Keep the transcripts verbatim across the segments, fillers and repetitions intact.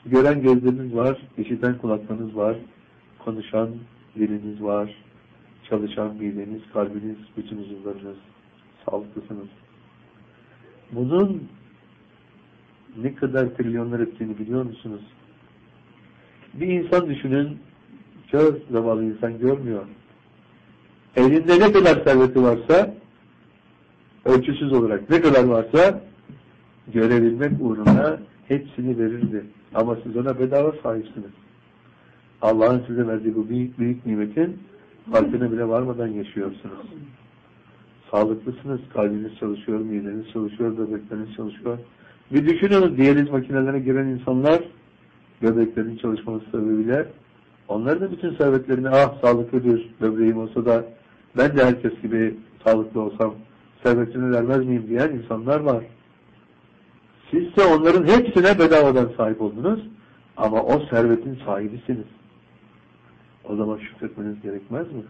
Gören gözleriniz var, işiten kulaklarınız var, konuşan diliniz var, çalışan mideniz, kalbiniz, bütün uzuvlarınız, sağlıklısınız. Bunun ne kadar trilyonlar ettiğini biliyor musunuz? Bir insan düşünün, kör zavallı insan görmüyor. Elinde ne kadar serveti varsa, ölçüsüz olarak ne kadar varsa, görebilmek uğruna hepsini verirdi. Ama siz ona bedava sahipsiniz. Allah'ın size verdiği bu büyük büyük nimetin farkına bile varmadan yaşıyorsunuz. Sağlıklısınız, kalbiniz çalışıyor, mideniz çalışıyor, böbrekleriniz çalışıyor. Bir düşünün, diyaliz makinelerine giren insanlar, böbreklerin çalışması sebebiyle, onlar da bütün servetlerini, ah sağlıklı bir böbreğim olsa da ben de herkes gibi sağlıklı olsam servetini vermez miyim diyen insanlar var. Siz de onların hepsine bedavadan sahip oldunuz ama o servetin sahibisiniz. O zaman şükretmeniz gerekmez mi?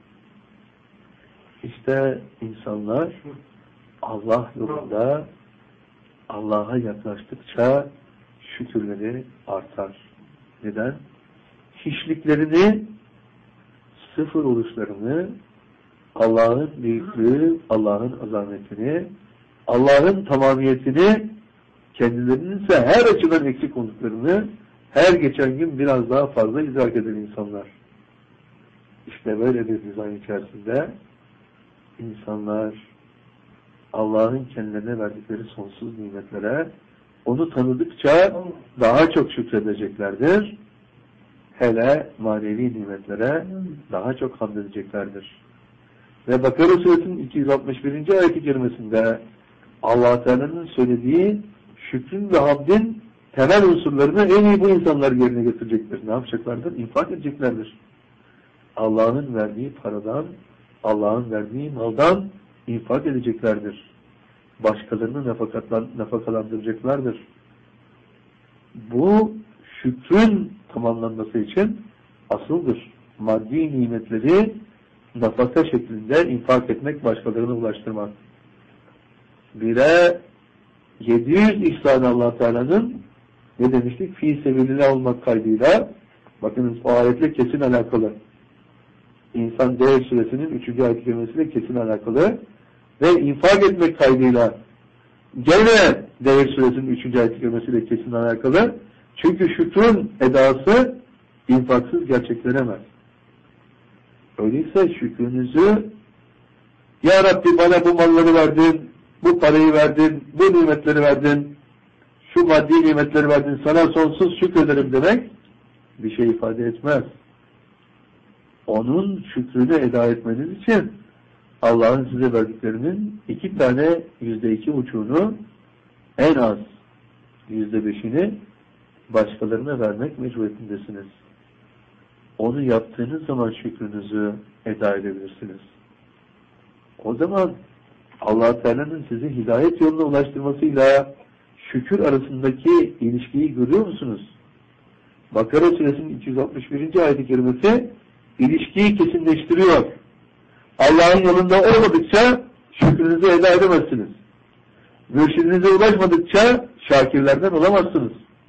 İşte insanlar Allah yolunda Allah'a yaklaştıkça şükürleri artar. Neden? Hiçliklerini, sıfır oluşlarını, Allah'ın büyüklüğü, Allah'ın azametini, Allah'ın tamamiyetini, kendilerinin ise her açıdan eksik olduklarını her geçen gün biraz daha fazla idrak eden insanlar. İşte böyle bir düzen içerisinde insanlar Allah'ın kendilerine verdikleri sonsuz nimetlere onu tanıdıkça daha çok şükredeceklerdir. Hele manevi nimetlere daha çok hamd edeceklerdir. Ve Bakara Suresinin iki yüz altmış birinci ayet-i kerimesinde Allah Teala'nın söylediği şükrün ve hamdin temel unsurlarını en iyi bu insanlar yerine getirecektir. Ne yapacaklardır? İnfak edeceklerdir. Allah'ın verdiği paradan, Allah'ın verdiği maldan infak edeceklerdir. Başkalarını nafakalandıracaklardır. Bu şükrün tamamlanması için asıldır. Maddi nimetleri nafaka şeklinde infak etmek, başkalarına ulaştırmak. Bire yedi yüz ihsan Allah Teala'nın ne demiştik? Fî sebilillah olmak kaydıyla, bakınız o ayetle kesin alakalı. İnsan Değer Suresinin üçüncü ayet-i kerimesiyle kesin alakalı ve infak etmek kaydıyla gene Değer Suresinin üçüncü ayet-i kerimesiyle kesin alakalı. Çünkü şükrün edası infaksız gerçeklenemez. Öyleyse şükrünüzü, Ya Rabbi bana bu malları verdin, bu parayı verdin, bu nimetleri verdin, şu maddi nimetleri verdin, sana sonsuz şükrederim demek bir şey ifade etmez. Onun şükrünü eda etmeniz için Allah'ın size verdiklerinin iki tane yüzde iki buçuğunu, en az yüzde beşini başkalarına vermek mecburiyetindesiniz. Onu yaptığınız zaman şükrünüzü eda edebilirsiniz. O zaman Allah Teala'nın sizi hidayet yoluna ulaştırmasıyla şükür arasındaki ilişkiyi görüyor musunuz? Bakara Suresinin iki yüz altmış birinci ayet-i kerimesi ilişkiyi kesinleştiriyor. Allah'ın yolunda olmadıkça şükrünüzü eda edemezsiniz. Mürşidinize ulaşmadıkça şakirlerden olamazsınız.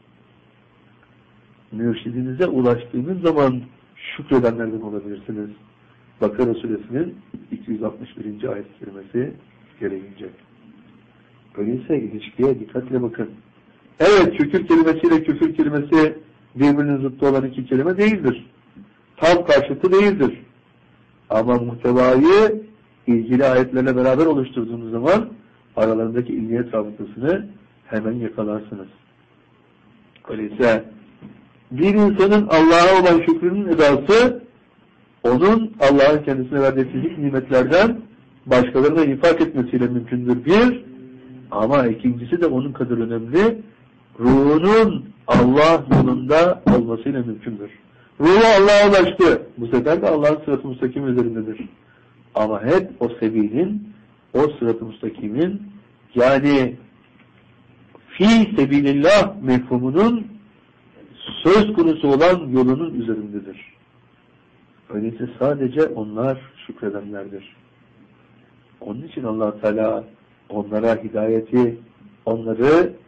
Mürşidinize ulaştığınız zaman şükredenlerden olabilirsiniz. Bakara Suresinin iki yüz altmış birinci ayet-i kerimesi gereğince. Öyleyse ilişkiye dikkatle bakın. Evet, şükür kelimesiyle küfür kelimesi birbirinin zıttı olan iki kelime değildir. Tam karşıtı değildir. Ama muhtevayı ilgili ayetlerle beraber oluşturduğunuz zaman aralarındaki ilmiyet rabıtasını hemen yakalarsınız. Öyleyse bir insanın Allah'a olan şükrünün edası onun Allah'ın kendisine verdiği fizik nimetlerden başkalarına infak etmesiyle mümkündür bir, ama ikincisi de onun kadar önemli, ruhunun Allah yolunda olmasıyla mümkündür. Ruhu Allah'a ulaştı. Bu sefer de Allah'ın sırat-ı müstakim üzerindedir. Ama hep o sebilin, o sırat-ı müstakimin, yani fi sebilillah mefhumunun söz konusu olan yolunun üzerindedir. Öyleyse sadece onlar şükredenlerdir. Onun için Allah Teala onlara hidayeti, onları